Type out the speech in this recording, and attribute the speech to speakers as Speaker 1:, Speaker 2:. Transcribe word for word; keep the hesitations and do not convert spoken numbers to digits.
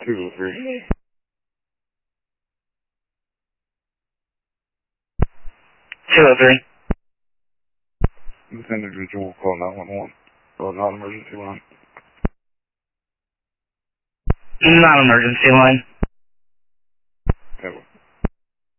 Speaker 1: two oh three.
Speaker 2: two oh three.
Speaker 1: This individual call nine one one. Or non-emergency line.
Speaker 2: Non-emergency line.